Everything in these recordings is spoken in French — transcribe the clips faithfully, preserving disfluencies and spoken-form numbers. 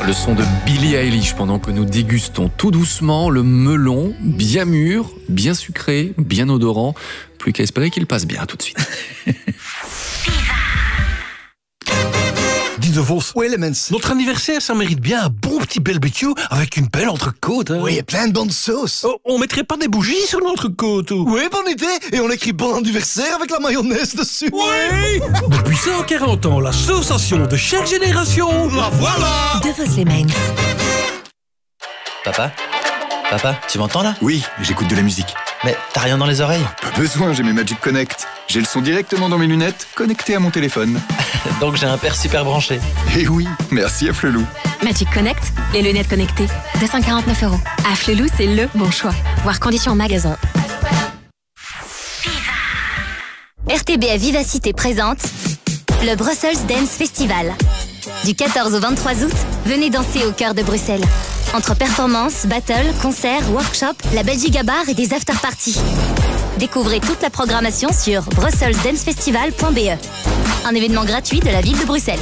Le son de Billie Eilish pendant que nous dégustons tout doucement le melon, bien mûr, bien sucré, bien odorant. Plus qu'à espérer qu'il passe bien tout de suite. Dis de Vos, Oui, Elements. notre anniversaire, ça mérite bien un bon petit barbecue avec une belle entrecôte. Hein. Oui, et plein de bonnes sauces. Oh, on mettrait pas des bougies sur l'entrecôte ou... Oui, bonne idée. Et on écrit bon anniversaire avec la mayonnaise dessus. Oui. Depuis cent quarante ans, la sensation de chaque génération. La voilà. De Vos Elements. Papa Papa, tu m'entends là? Oui, j'écoute de la musique. Mais t'as rien dans les oreilles? Pas besoin, j'ai mes Magic Connect. J'ai le son directement dans mes lunettes, connecté à mon téléphone. Donc j'ai un père super branché. Et oui, merci à Flelou. Magic Connect, les lunettes connectées. deux cent quarante-neuf euros. À Flelou, c'est le bon choix. Voir conditions en magasin. R T B F Vivacité présente le Brussels Dance Festival. Du quatorze au vingt-trois août, venez danser au cœur de Bruxelles. Entre performances, battles, concerts, workshops, la Belgique à bar et des after-parties. Découvrez toute la programmation sur brussels dance festival point b e. Un événement gratuit de la ville de Bruxelles.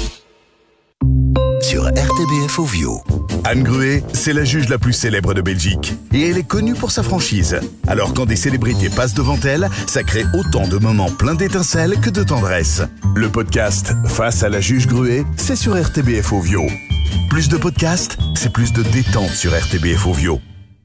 Sur R T B F Ovio. Anne Gruet, c'est la juge la plus célèbre de Belgique. Et elle est connue pour sa franchise. Alors quand des célébrités passent devant elle, ça crée autant de moments pleins d'étincelles que de tendresse. Le podcast Face à la juge Gruet, c'est sur R T B F Ovio. Plus de podcasts, c'est plus de détente sur R T B F Ovio.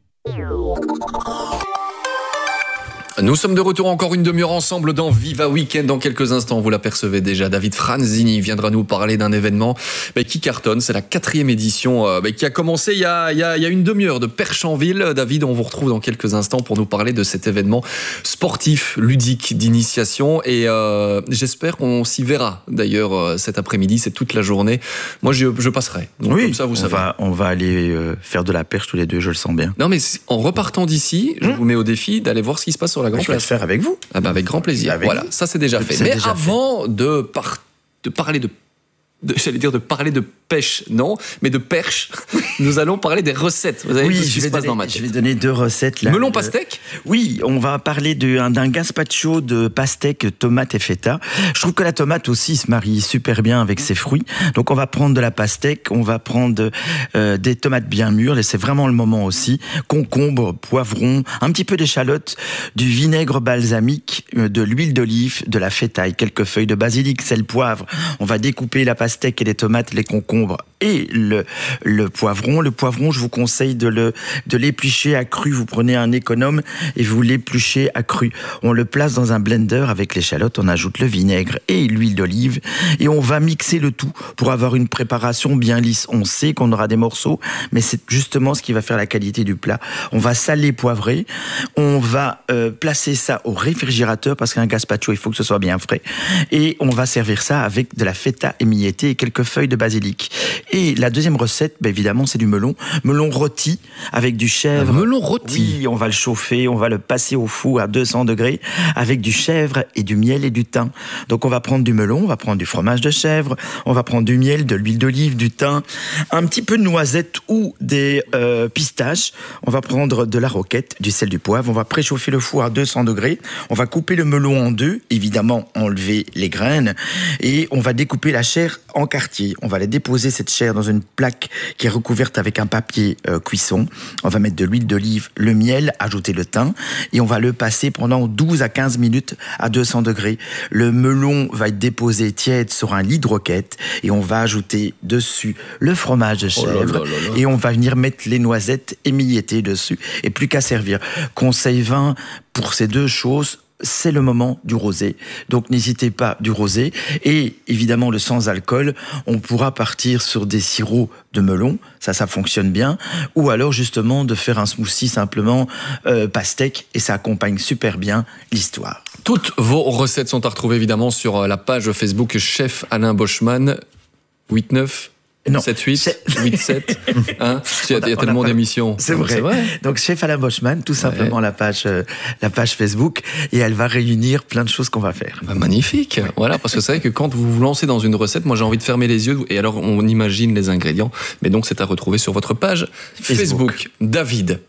Nous sommes de retour encore une demi-heure ensemble dans Viva Weekend. Dans quelques instants, vous l'apercevez déjà, David Franzini viendra nous parler d'un événement bah, qui cartonne. C'est la quatrième édition euh, bah, qui a commencé il y a, il y a, il y a une demi-heure de Perche en Ville. David, on vous retrouve dans quelques instants pour nous parler de cet événement sportif, ludique, d'initiation. Et euh, j'espère qu'on s'y verra d'ailleurs euh, cet après-midi. C'est toute la journée. Moi, je, je passerai. Donc, oui, comme ça, vous on, savez. va, on va aller euh, faire de la perche tous les deux, je le sens bien. Non, mais en repartant d'ici, je mmh. vous mets au défi d'aller voir ce qui se passe sur la grande je vais le faire avec vous. Ah bah avec grand plaisir. Avec voilà, vous. ça c'est déjà fait. C'est Mais déjà avant fait. de, par... de parler de, de j'allais dire de parler de pêche, non, mais de perche, nous allons parler des recettes. Vous avez oui, tout ce qui je vais, se passe donner, dans ma tête. je vais donner deux recettes. Là. Melon pastèque. Oui, on va parler de, d'un gazpacho de pastèque, tomate et feta. Je trouve que la tomate aussi se marie super bien avec ses fruits. Donc on va prendre de la pastèque, on va prendre euh, des tomates bien mûres, et c'est vraiment le moment aussi. Concombre, poivron, un petit peu d'échalote, du vinaigre balsamique, de l'huile d'olive, de la feta et quelques feuilles de basilic, sel, poivre. On va découper la pastèque et les tomates, les concombres et le, le poivron. Le poivron, je vous conseille de, le, de l'éplucher à cru. Vous prenez un économe et vous l'épluchez à cru. On le place dans un blender avec l'échalote, on ajoute le vinaigre et l'huile d'olive et on va mixer le tout pour avoir une préparation bien lisse. On sait qu'on aura des morceaux, mais c'est justement ce qui va faire la qualité du plat. On va saler, poivrer, on va euh, placer ça au réfrigérateur parce qu'un gazpacho, il faut que ce soit bien frais, et on va servir ça avec de la feta émiettée et quelques feuilles de basilic. Et la deuxième recette, ben évidemment, c'est du melon. Melon rôti avec du chèvre. Un melon rôti. Oui, on va le chauffer, on va le passer au four à deux cents degrés avec du chèvre et du miel et du thym. Donc on va prendre du melon, on va prendre du fromage de chèvre, on va prendre du miel, de l'huile d'olive, du thym, un petit peu de noisette ou des euh, pistaches. On va prendre de la roquette, du sel, du poivre. On va préchauffer le four à deux cents degrés. On va couper le melon en deux, évidemment enlever les graines, et on va découper la chair en quartiers. On va les déposer cette chair dans une plaque qui est recouverte avec un papier euh, cuisson. On va mettre de l'huile d'olive, le miel, ajouter le thym et on va le passer pendant douze à quinze minutes à deux cents degrés. Le melon va être déposé tiède sur un lit de roquette et on va ajouter dessus le fromage de chèvre oh là là là là. et on va venir mettre les noisettes émiettées dessus et plus qu'à servir. Conseil vin pour ces deux choses, c'est le moment du rosé. Donc n'hésitez pas, du rosé. Et évidemment, le sans-alcool, on pourra partir sur des sirops de melon, ça, ça fonctionne bien. Ou alors justement de faire un smoothie simplement euh, pastèque, et ça accompagne super bien l'histoire. Toutes vos recettes sont à retrouver évidemment sur la page Facebook Chef Alain Boschman. huit neuf Non, sept huit, huit sept, hein, il y a, il y a tellement pas... d'émissions. C'est vrai. c'est vrai. Donc, Chef Alain Boschman, tout simplement ouais. la page, euh, la page Facebook, et elle va réunir plein de choses qu'on va faire. Bah, magnifique. Ouais. Voilà, parce que c'est vrai que quand vous vous lancez dans une recette, moi j'ai envie de fermer les yeux, et alors on imagine les ingrédients, mais donc c'est à retrouver sur votre page Facebook. Facebook. David,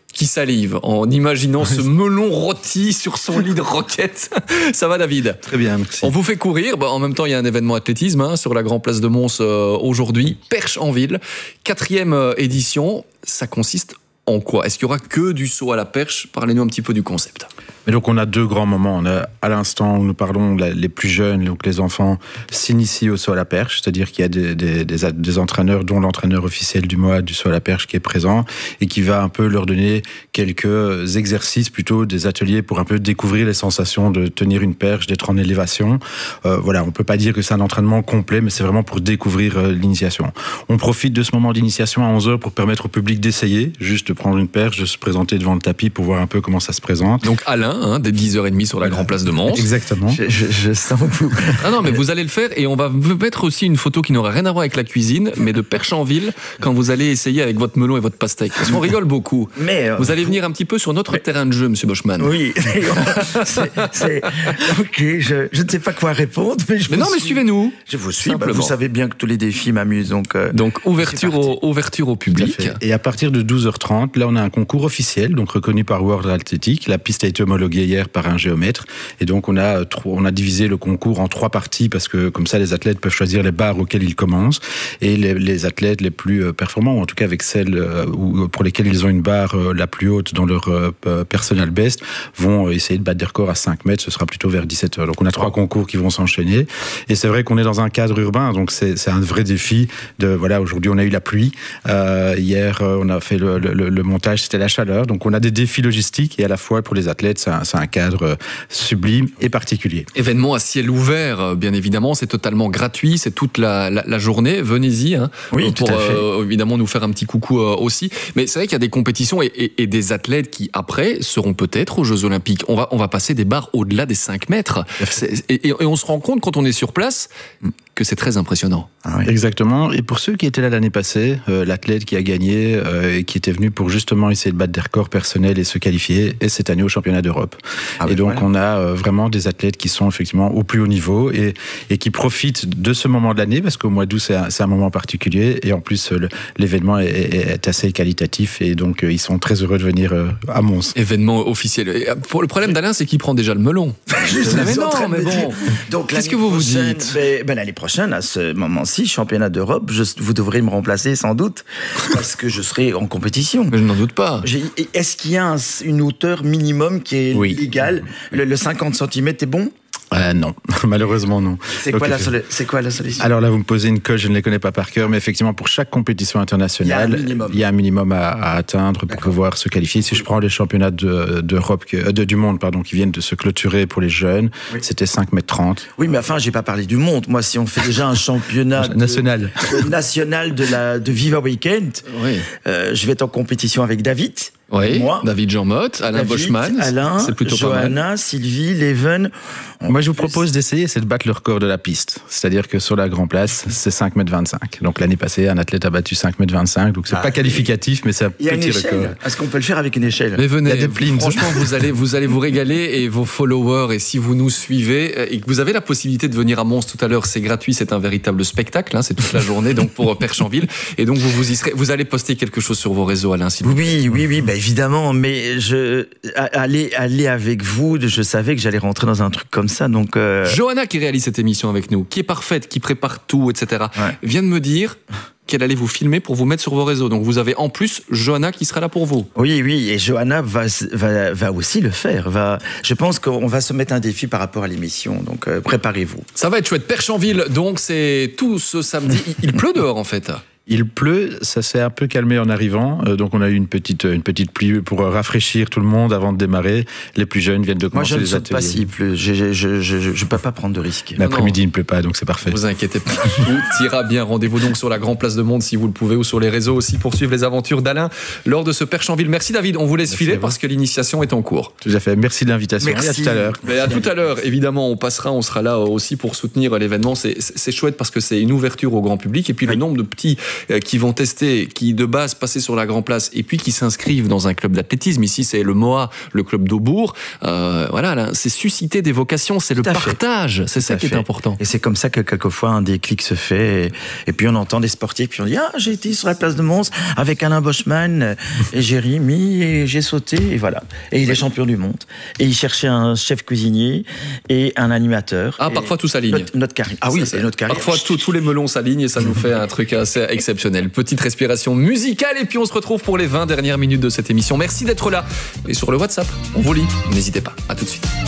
qui salive en imaginant ce melon rôti sur son lit de roquette. Ça va, David? Très bien, merci. On vous fait courir. Bah, en même temps, il y a un événement athlétisme hein, sur la Grand Place de Mons euh, aujourd'hui. Perche en ville, quatrième euh, édition. Ça consiste en quoi? Est-ce qu'il y aura que du saut à la perche? Parlez-nous un petit peu du concept. Mais donc on a deux grands moments. On a à l'instant où nous parlons, les plus jeunes, donc les enfants, s'initient au saut à la perche, c'est-à-dire qu'il y a des, des, des, des entraîneurs, dont l'entraîneur officiel du M O A D du saut à la perche qui est présent et qui va un peu leur donner quelques exercices, plutôt des ateliers pour un peu découvrir les sensations de tenir une perche, d'être en élévation. Euh, voilà, on peut pas dire que c'est un entraînement complet, mais c'est vraiment pour découvrir euh, l'initiation. On profite de ce moment d'initiation à onze heures pour permettre au public d'essayer, juste de prendre une perche, de se présenter devant le tapis pour voir un peu comment ça se présente. Donc Alain, hein, dès dix heures trente sur la Grand Place de Mons. Exactement. Je, je, je sens vous. Ah non, mais vous allez le faire et on va vous mettre aussi une photo qui n'aura rien à voir avec la cuisine, mais de perche en ville quand vous allez essayer avec votre melon et votre pastèque. Parce qu'on rigole beaucoup. Mais euh, vous allez venir un petit peu sur notre mais... terrain de jeu, Monsieur Boschman. Oui. c'est, c'est... Ok, je, je ne sais pas quoi répondre, mais je mais vous non, mais suis. suivez-nous. Je vous suis. Bah, vous savez bien que tous les défis m'amusent, donc. Euh, donc ouverture au, ouverture au public. Et à partir de douze heures trente, là, on a un concours officiel, donc reconnu par World Athletic. La piste a été homologuée hier par un géomètre, et donc on a on a divisé le concours en trois parties parce que comme ça les athlètes peuvent choisir les barres auxquelles ils commencent, et les, les athlètes les plus performants, ou en tout cas avec celles pour lesquelles ils ont une barre la plus haute dans leur personal best, vont essayer de battre des records à cinq mètres. Ce sera plutôt vers dix-sept heures. Donc on a trois concours qui vont s'enchaîner, et c'est vrai qu'on est dans un cadre urbain, donc c'est, c'est un vrai défi. De voilà, aujourd'hui on a eu la pluie, euh, hier on a fait le, le, le montage, c'était la chaleur, donc on a des défis logistiques, et à la fois pour les athlètes c'est un, c'est un cadre sublime et particulier. Événement à ciel ouvert, bien évidemment, c'est totalement gratuit, c'est toute la, la, la journée, venez-y hein, oui, pour tout à fait. Euh, évidemment nous faire un petit coucou euh, aussi. Mais c'est vrai qu'il y a des compétitions et, et, et des athlètes qui après seront peut-être aux Jeux Olympiques. On va, on va passer des barres au-delà des cinq mètres, et, et, et on se rend compte quand on est sur place que c'est très impressionnant. Ah oui. Exactement, et pour ceux qui étaient là l'année passée, euh, l'athlète qui a gagné euh, et qui était venu pour justement essayer de battre des records personnels et se qualifier, et cette année au championnat d'Europe. Ah et oui, donc voilà. On a euh, vraiment des athlètes qui sont effectivement au plus haut niveau et, et qui profitent de ce moment de l'année, parce qu'au mois d'août c'est un, c'est un moment particulier, et en plus le, l'événement est, est assez qualitatif, et donc euh, ils sont très heureux de venir euh, à Mons. Événement officiel. Et pour le problème d'Alain, c'est qu'il prend déjà le melon. mais non, mais bon. Donc, qu'est-ce que vous vous dites? ben, ben, l'année prochaine, à ce moment-ci, championnat d'Europe, je, vous devrez me remplacer sans doute, parce que je serai en compétition. Mais je n'en doute pas. J'ai, est-ce qu'il y a un, une hauteur minimum qui est oui. légale? Le, le cinquante centimètres est bon? Euh, non, malheureusement non. C'est quoi, la solu- c'est quoi la solution? Alors là, vous me posez une colle, je ne les connais pas par cœur, mais effectivement, pour chaque compétition internationale, il y a un minimum, il y a un minimum à, à atteindre pour D'accord. pouvoir se qualifier. Si oui. je prends les championnats de, d'Europe, de, du monde pardon, qui viennent de se clôturer pour les jeunes, oui. c'était cinq mètres trente. Oui, mais enfin, j'ai pas parlé du monde. Moi, si on fait déjà un championnat de, national, de, national de, la, de Viva Weekend, oui. euh, je vais être en compétition avec David. Oui, moi, David Jean-Motte, Alain David, Boschman, Alain, c'est plutôt Johanna, pas mal. Sylvie, Leven. Moi, je vous propose d'essayer, c'est de battre le record de la piste. C'est-à-dire que sur la Grand Place, c'est cinq mètres vingt-cinq. Donc l'année passée, un athlète a battu cinq mètres vingt-cinq. Donc c'est ah, pas qualificatif, mais c'est un petit record. Est-ce qu'on peut le faire avec une échelle? Mais venez, il y a des plines. Franchement, vous allez, vous allez vous régaler, et vos followers, et si vous nous suivez, et que vous avez la possibilité de venir à Mons tout à l'heure, c'est gratuit, c'est un véritable spectacle, hein, c'est toute la journée, donc pour Perche-en-Ville. Et donc vous vous y serez, vous allez poster quelque chose sur vos réseaux, Alain, s'il vous plaît. Oui, oui, oui, bah évidemment, mais je aller aller avec vous, je savais que j'allais rentrer dans un truc comme ça, donc. Euh... Johanna, qui réalise cette émission avec nous, qui est parfaite, qui prépare tout, et cetera, ouais. vient de me dire qu'elle allait vous filmer pour vous mettre sur vos réseaux. Donc vous avez en plus Johanna qui sera là pour vous. Oui, oui, et Johanna va, va, va aussi le faire. Va, je pense qu'on va se mettre un défi par rapport à l'émission, donc euh, préparez-vous. Ça va être chouette. Perche-en-Ville, donc c'est tout ce samedi. Il pleut dehors en fait. Il pleut, ça s'est un peu calmé en arrivant, euh, donc on a eu une petite une petite pluie pour rafraîchir tout le monde avant de démarrer. Les plus jeunes viennent de commencer les ateliers. Moi je ne saute pas s'il pleut, je je, je, je, je peux pas prendre de risques. L'après-midi il ne pleut pas, donc c'est parfait. Vous inquiétez pas, tout ira bien. Rendez-vous donc sur la Grand Place de Mons si vous le pouvez, ou sur les réseaux aussi pour suivre les aventures d'Alain lors de ce Perche-en-Ville. Merci David, on vous laisse Merci filer parce que l'initiation est en cours. Tout à fait, merci de l'invitation. Merci. Et à tout à l'heure. Mais à tout à l'heure, évidemment, on passera, on sera là aussi pour soutenir l'événement. C'est, c'est chouette parce que c'est une ouverture au grand public, et puis oui. le nombre de petits euh, qui vont tester, qui de base passaient sur la Grand Place et puis qui s'inscrivent dans un club d'athlétisme. Ici, c'est le M O A, le club d'Aubourg. Euh, voilà, là, c'est susciter des vocations, c'est le partage. C'est ça qui est important. Et c'est comme ça que quelquefois un déclic se fait. Et, et puis on entend des sportifs, puis on dit ah j'ai été sur la place de Mons avec Alain Boschman et j'ai mis et j'ai sauté et voilà. Et il ouais. est champion du monde. Et il cherchait un chef cuisinier et un animateur. Ah parfois tout s'aligne. Notre, notre carrière. Ah oui, ça, c'est notre carrière. Parfois tout, tous les melons s'alignent et ça nous fait un truc assez exceptionnel. Petite respiration musicale et puis on se retrouve pour les vingt dernières minutes de cette émission. Merci d'être là et sur le WhatsApp. On vous lit. N'hésitez pas. À tout de suite.